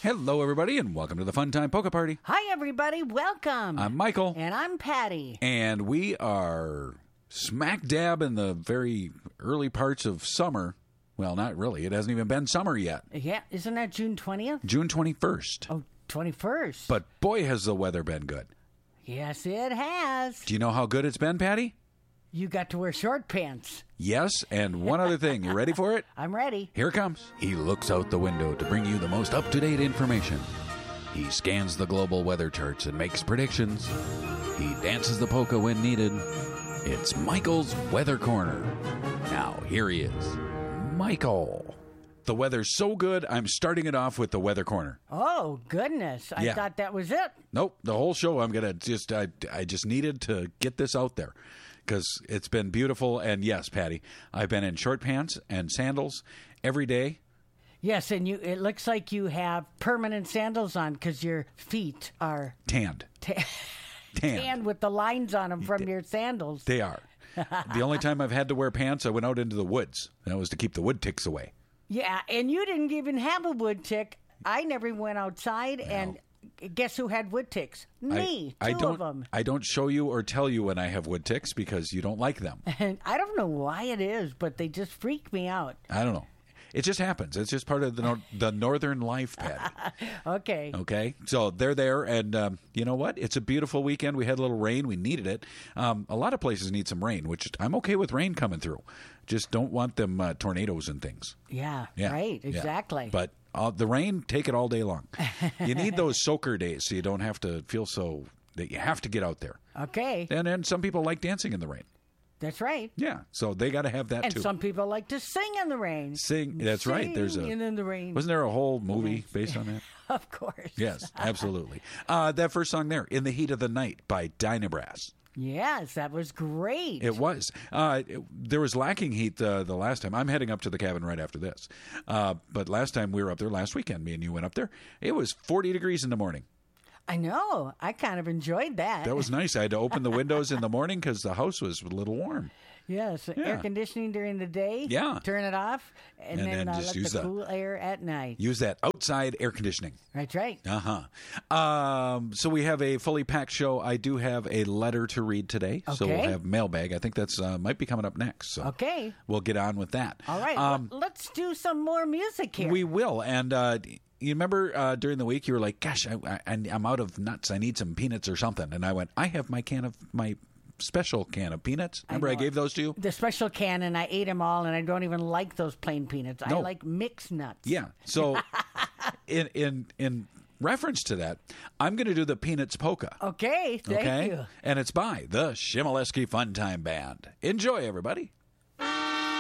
Hello, everybody, and welcome to the Fun Time Polka Party. Hi, everybody. Welcome. I'm Michael. And I'm Patty. And we are smack dab in the very early parts of summer. Well, not really. It hasn't even been summer yet. Yeah, isn't that June 20th? June 21st. Oh, 21st. But boy, has the weather been good. Yes, it has. Do you know how good it's been, Patty? You got to wear short pants. Yes, and one other thing. You ready for it? I'm ready. Here it comes. He looks out the window to bring you the most up-to-date information. He scans the global weather charts and makes predictions. He dances the polka when needed. It's Michael's Weather Corner. Now, here he is. Michael. The weather's so good, I'm starting it off with the Weather Corner. Oh, goodness. I thought that was it. Nope, the whole show I'm going to I just needed to get this out there because it's been beautiful. And yes, Patty, I've been in short pants and sandals every day. Yes, and it looks like you have permanent sandals on because your feet are Tanned with the lines on them from your sandals. They are. The only time I've had to wear pants, I went out into the woods. That was to keep the wood ticks away. Yeah, and you didn't even have a wood tick. I never went outside, and guess who had wood ticks? Me, two of them. I don't show you or tell you when I have wood ticks because you don't like them. And I don't know why it is, but they just freak me out. I don't know. It just happens. It's just part of the northern life, Patty. Okay. Okay. So they're there, and you know what? It's a beautiful weekend. We had a little rain. We needed it. A lot of places need some rain, which I'm okay with rain coming through. Just don't want them tornadoes and things. Yeah, right. Exactly. Yeah. But the rain, take it all day long. You need those soaker days so you don't have to feel so that you have to get out there. Okay. And then some people like dancing in the rain. That's right. Yeah, so they got to have that and too. And some people like to sing in the rain. That's right. There's in the rain. Wasn't there a whole movie based on that? Of course. Yes, absolutely. That first song there, "In the Heat of the Night" by Dynabrass. Yes, that was great. It was. There was lacking heat the last time. I'm heading up to the cabin right after this. But last time we were up there, last weekend, me and you went up there, it was 40 degrees in the morning. I know. I kind of enjoyed that. That was nice. I had to open the windows in the morning because the house was a little warm. Yes, air conditioning during the day. Yeah. Turn it off, and then just let use the cool air at night. Use that outside air conditioning. That's right. So we have a fully packed show. I do have a letter to read today. Okay. So we'll have mailbag. I think that's might be coming up next. So okay. We'll get on with that. All right. Let's do some more music here. We will. And you remember during the week you were like, gosh, I'm out of nuts. I need some peanuts or something. And I went, I have my special can of peanuts. Remember I gave those to you? The special can, and I ate them all, and I don't even like those plain peanuts. No. I like mixed nuts. Yeah. So in reference to that, I'm going to do the Peanuts Polka. Okay. Thank you. And it's by the Shimoleski Fun Time Band. Enjoy, everybody.